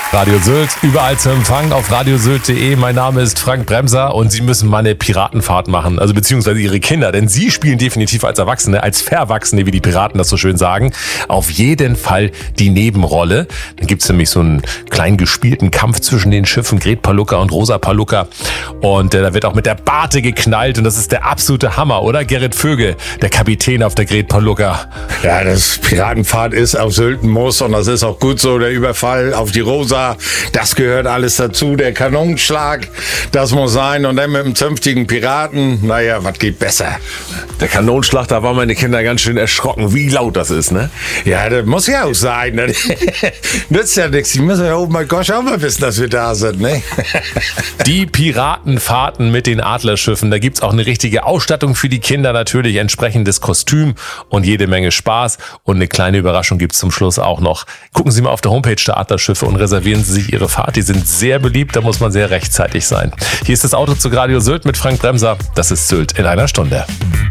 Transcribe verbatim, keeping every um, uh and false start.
Radio Sylt, überall zu empfangen auf radiosylt punkt de. Mein Name ist Frank Bremser und Sie müssen mal eine Piratenfahrt machen, also beziehungsweise Ihre Kinder, denn Sie spielen definitiv als Erwachsene, als Verwachsene, wie die Piraten das so schön sagen, auf jeden Fall die Nebenrolle. Dann gibt's nämlich so einen kleinen gespielten Kampf zwischen den Schiffen Gret Palucca und Rosa Palucca und äh, da wird auch mit der Barte geknallt und das ist der absolute Hammer, oder? Gerrit Vöge, der Kapitän auf der Gret Palucca. Ja, das Piratenfahrt ist auf Sylt ein Muss und das ist auch gut so, der Überfall auf die Rosa. Das gehört alles dazu. Der Kanonenschlag, das muss sein. Und dann mit einem zünftigen Piraten, naja, was geht besser? Der Kanonenschlag, da waren meine Kinder ganz schön erschrocken, wie laut das ist, ne? Ja, das muss ja auch sein. Ne? Nützt ja nichts. Die müssen ja, oh mein Gott, auch mal wissen, dass wir da sind, ne? Die Piratenfahrten mit den Adlerschiffen, da gibt's auch eine richtige Ausstattung für die Kinder, natürlich entsprechendes Kostüm und jede Menge Spaß. Und eine kleine Überraschung gibt's zum Schluss auch noch. Gucken Sie mal auf der Homepage der Adlerschiffe und reservieren Sie sich Ihre Fahrt. Die sind sehr beliebt, da muss man sehr rechtzeitig sein. Hier ist das Auto zu Radio Sylt mit Frank Bremser. Das ist Sylt in einer Stunde.